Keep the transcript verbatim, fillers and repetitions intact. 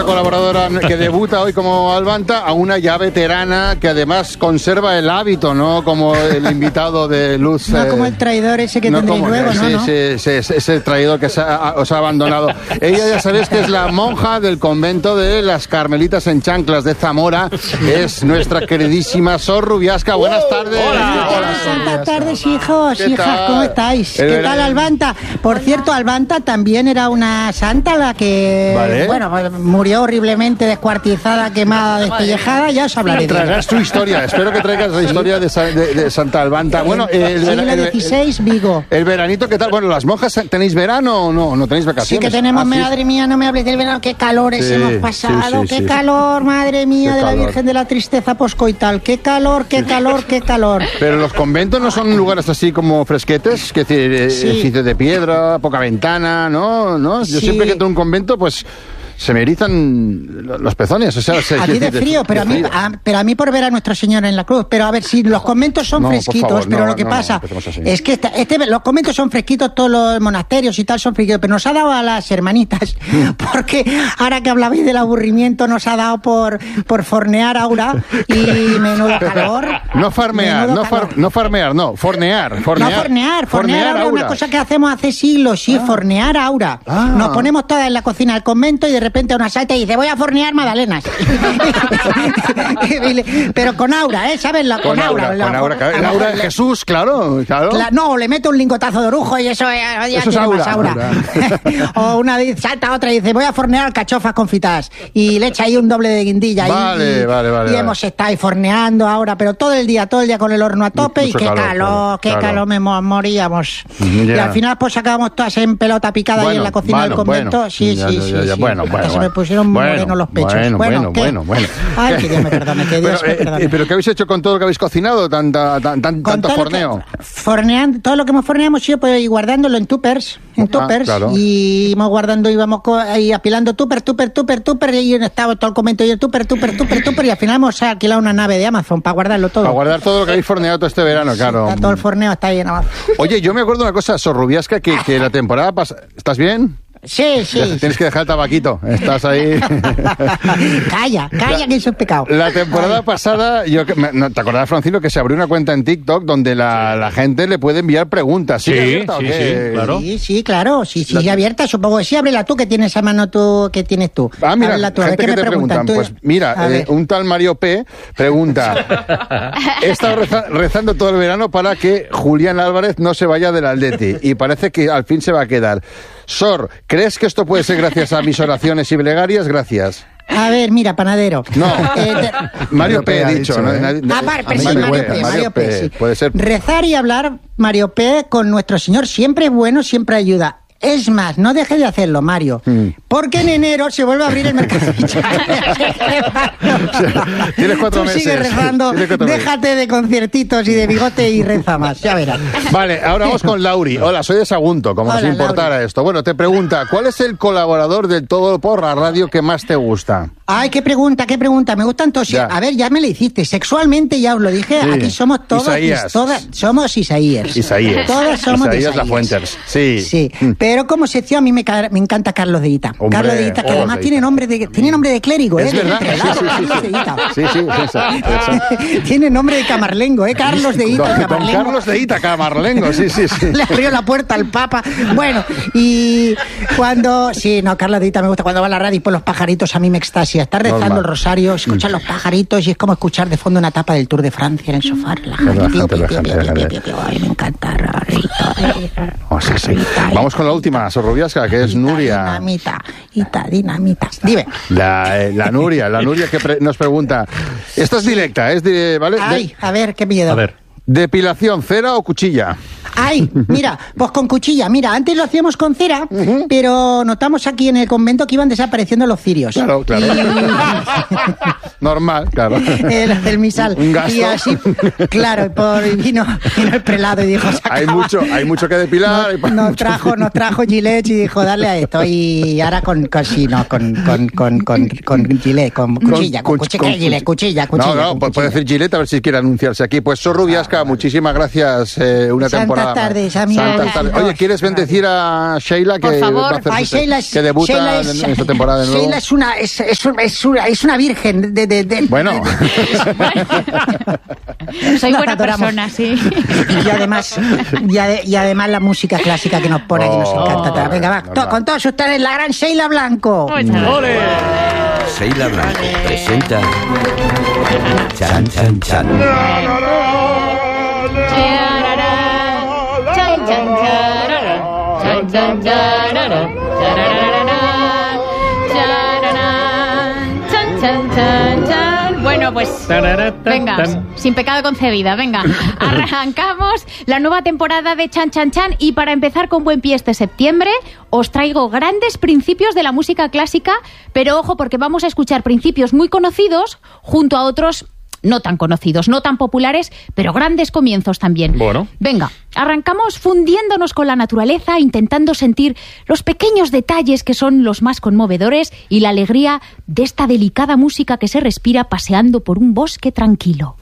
colaboradora que debuta hoy como Albanta a una ya veterana que además conserva el hábito, ¿no? Como el invitado de Luz. No eh, como el traidor ese que no tendréis luego, ¿no? Sí, ¿no? sí, sí, ese, ese traidor que se ha, os ha abandonado. Ella ya sabéis que es la monja del convento de las Carmelitas en Chanclas de Zamora. Es nuestra queridísima Sor Rubiasca. Buenas tardes. Hola, hola. Buenas tardes, hijos, hijas, tal? ¿Cómo estáis? El ¿Qué verano? Tal, Albanta? Por cierto, Albanta también era una santa la que, ¿vale? Bueno, murió horriblemente descuartizada, quemada, despellejada. Ya os hablaré de Traerás tu historia. Espero que traigas la historia de, de, de Santa Albanta. Bueno, el siglo dieciséis, Vigo. El veranito, ¿qué tal? Bueno, ¿las monjas tenéis verano o no? ¿No tenéis vacaciones? Sí que tenemos, ah, ¿sí? Madre mía, no me hables del verano. Qué calores sí, hemos pasado. Sí, sí, qué sí. calor, madre mía, qué de calor. La Virgen de la Tristeza poscoital. Qué calor, qué calor, qué calor. Pero los conventos no son lugares así como fresquetes, que decir, sí. edificios de piedra, poca ventana, ¿no? ¿No? Yo sí. siempre que entro a un convento, pues se me erizan los pezones, o sea... Se, a ti de frío, de, pero, de a mí, a, pero a mí por ver a Nuestro Señor en la cruz. Pero a ver, si los conventos son no, fresquitos, favor, pero no, lo que no, pasa no, es que esta, este, los conventos son fresquitos, todos los monasterios y tal son fresquitos, pero nos ha dado a las hermanitas, porque ahora que hablabais del aburrimiento, nos ha dado por, por fornear Aura y menudo calor. No farmear, no, far, no farmear, no, fornear. fornear no, fornear, fornear, fornear Aura, Aura. Una cosa que hacemos hace siglos, sí, ah. fornear Aura. Ah. Nos ponemos todas en la cocina del convento y de repente repente una salta y dice, voy a fornear magdalenas. Pero con Aura, ¿eh? ¿Sabes? La, con, con Aura. Aura con Aura, claro. El Aura de Jesús, claro. claro. La, no, le mete un lingotazo de orujo y eso ya, ya eso tiene es Aura. Más Aura. O una salta otra y dice, voy a fornear alcachofas confitadas. Y le echa ahí un doble de guindilla. Vale, y, vale, vale. Y vale. hemos estado ahí forneando ahora, pero todo el día, todo el día con el horno a tope. Mucho y qué calor, calor qué claro. calor, me moríamos. Yeah. Y al final pues acabamos todas en pelota picada bueno, ahí en la cocina bueno, del convento. Bueno, sí, ya, sí, ya, sí, ya, sí. Bueno, bueno, se me pusieron bueno, morenos los pechos. Bueno, bueno, bueno, bueno. Ay, que Dios me perdone, que Dios pero, me perdone. Eh, ¿Pero qué habéis hecho con todo lo que habéis cocinado? Tanta, tan, tan, tanto forneo. Que, forneando, todo lo que hemos forneado hemos ido pues, guardándolo en tuppers, en ah, tuppers, claro. y íbamos guardando, íbamos ahí apilando tupper, tupper, tupper, tupper, y estaba todo el comento y el tupper, tupper, tupper, tupper, y al final hemos alquilado una nave de Amazon para guardarlo todo. Para guardar todo lo que habéis forneado todo este verano, claro. Está todo el forneo está ahí en Amazon. Oye, yo me acuerdo una cosa, Sor Rubiasca, que, que la temporada pasada... ¿Estás bien? Sí, sí. Tienes que dejar el tabaquito. Estás ahí. Calla, calla, que eso es pecado. La temporada Ay. pasada, yo ¿te acordás, Francino, que se abrió una cuenta en TikTok donde la, la gente le puede enviar preguntas? Sí, sí, sí, sí, claro. Sí, sí, claro. Sí, sí, la... abierta. Supongo que sí, ábrela tú, que tienes a mano tú, que tienes tú. Ah, mira, ábrela tú. A ver, gente ¿qué que me te preguntan. preguntan? Pues mira, eh, un tal Mario P. pregunta: he estado reza, rezando todo el verano para que Julián Álvarez no se vaya del Atleti y parece que al fin se va a quedar. Sor, ¿crees que esto puede ser gracias a mis oraciones y plegarias? Gracias. A ver, mira, panadero. No, eh, te... Mario P. ha dicho. ¿no? ¿eh? Ah, par, sí, Mario, Mario P. Mario, Mario P. P. Sí. Puede ser. Rezar y hablar, Mario P. con nuestro Señor siempre es bueno, siempre ayuda. Es más, no dejes de hacerlo, Mario, mm. porque en enero se vuelve a abrir el mercado de fichajes. Tienes cuatro Tú meses. Sigue rezando, cuatro déjate meses. de conciertitos y de bigote y reza más, ya verás. Vale, ahora vamos con Lauri. Hola, soy de Sagunto, como Hola, si importara Lauri. Esto. Bueno, te pregunta, ¿cuál es el colaborador del Todo por la Radio que más te gusta? Ay, qué pregunta, qué pregunta. Me gustan todos. Ya. A ver, ya me lo hiciste. Sexualmente ya os lo dije. Sí. Aquí somos todos. Isaías. Todas, somos Isaías. Isaías. Todas somos Isaías. Isaías. La Fuenters. Sí. Sí. Mm. Pero como sección a mí me, me encanta Carlos de Ita. Hombre, Carlos de Ita, que además de tiene Ita. nombre de tiene nombre de clérigo, es ¿eh? verdad. De Sí, sí, Carlos sí, de Ita. Sí, sí, esa, esa. Tiene nombre de camarlengo, ¿eh? Carlos de Ita. Don, don Carlos de Ita, camarlengo. Sí, sí, sí. Le abrió la puerta al Papa. Bueno, y cuando sí, no, Carlos de Ita me gusta cuando va a la radio y por los pajaritos a mí me extasia. Está rezando Normal. el rosario, escuchar los pajaritos y es como escuchar de fondo una etapa del Tour de Francia en el sofá. Ay, me encanta. Oh, sí, sí. Vamos con la última, Sor Rubiasca, que es Ita, Nuria. Dinamita, Ita, dinamita. Dime. La, eh, la Nuria, la Nuria que pre nos pregunta. Esta es directa, es de, ¿vale? Ay, de, a ver, qué miedo. A ver. ¿Depilación, cera o cuchilla? Ay, mira, pues con cuchilla. Mira, antes lo hacíamos con cera, uh-huh. pero notamos aquí en el convento que iban desapareciendo los cirios. Claro, claro. Y... Normal, claro. El, el misal. Un gasto. Y así, claro, y por, y vino, vino el prelado y dijo... Hay mucho, hay mucho que depilar. Nos, nos trajo, nos trajo Gillette y dijo, darle a esto. Y ahora con, con sí, no, con, con, con, con, con Gillette, con cuchilla, con, con, cuchilla, con, Gillette, cuchilla, cuchilla. No, no, con puede cuchilla. decir Gillette a ver si quiere anunciarse aquí. Pues Sor Rubiasca, ah, vale. muchísimas gracias. Eh, una Santa temporada Santas tardes, amigo. Santas tardes. Oye, ¿quieres bendecir a Sheila? Que, por favor. Va a hacer Ay, su, Sheila es, que debuta Sheila es, en esta temporada de nuevo. Sheila es una, es, es, es una, es una virgen de... de, de bueno. Soy buena persona, sí. Y además, y, ade, y además la música clásica que nos pone, oh, que nos encanta. Oh, Venga, va, to, con todos ustedes, la gran Sheila Blanco. ¡Ole! Sheila Blanco presenta Chan Chan Chan. Bueno, pues venga, sin pecado concebida, venga, arrancamos la nueva temporada de Chan Chan Chan y para empezar con buen pie este septiembre os traigo grandes principios de la música clásica, pero ojo porque vamos a escuchar principios muy conocidos junto a otros no tan conocidos, no tan populares, pero grandes comienzos también. Bueno. Venga, arrancamos fundiéndonos con la naturaleza, intentando sentir los pequeños detalles que son los más conmovedores y la alegría de esta delicada música que se respira paseando por un bosque tranquilo.